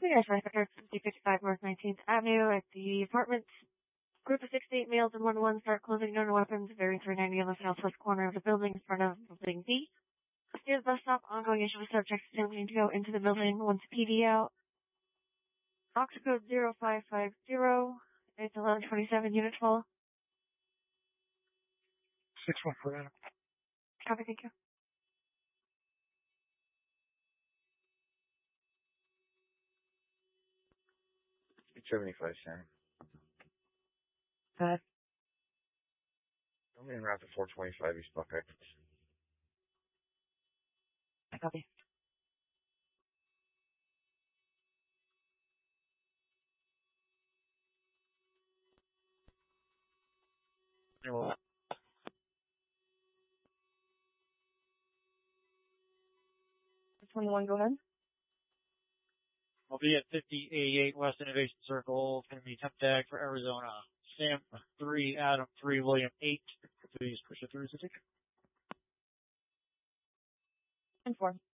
Yes, I think 5055 North 19th Avenue at the apartment. Group of 6 to 8 males in 1-1 start closing known weapons, bearing 390 on the southwest corner of the building in front of building B. Near the bus stop, ongoing issue with subjects attempting to go into the building once PD out. Ox code 0550. It's 1127, unit 12. 614 Adam. Copy, thank you. It's 75 Sam. I'm in route to 425 East Buckeye. Copy. Well, 21, go ahead. I'll be at 5088 West Innovation Circle. It's going to be temp tag for Arizona. Sam 3, Adam 3, William 8. Please push it through the ticket. 10-4.